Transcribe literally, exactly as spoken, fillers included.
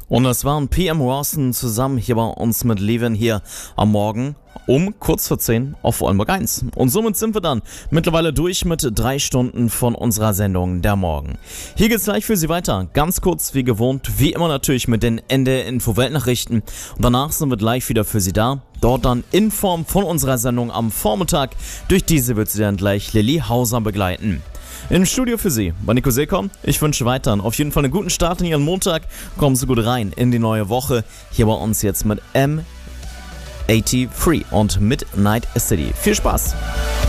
Und das waren P M Rawson zusammen hier bei uns mit Levin hier am Morgen um kurz vor zehn auf Oldenburg eins. Und somit sind wir dann mittlerweile durch mit drei Stunden von unserer Sendung der Morgen. Hier geht's gleich für Sie weiter. Ganz kurz wie gewohnt, wie immer natürlich mit den N D R-Info-Weltnachrichten. Und danach sind wir gleich wieder für Sie da. Dort dann in Form von unserer Sendung am Vormittag. Durch diese wird Sie dann gleich Lilly Hauser begleiten. Im Studio für Sie war Nico Seekom. Ich wünsche weiterhin auf jeden Fall einen guten Start in Ihren Montag. Kommen Sie gut rein in die neue Woche. Hier bei uns jetzt mit M achtzig und Midnight City. Viel Spaß!